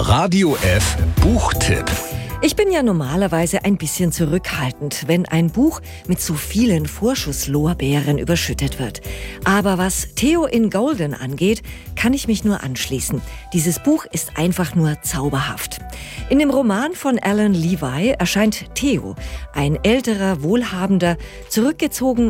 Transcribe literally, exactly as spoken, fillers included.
Radio F Buchtipp. Ich bin ja normalerweise ein bisschen zurückhaltend, wenn ein Buch mit zu vielen Vorschusslorbeeren überschüttet wird. Aber was Theo in Golden angeht, kann ich mich nur anschließen. Dieses Buch ist einfach nur zauberhaft. In dem Roman von Alan Levi erscheint Theo, ein älterer, wohlhabender, zurückgezogen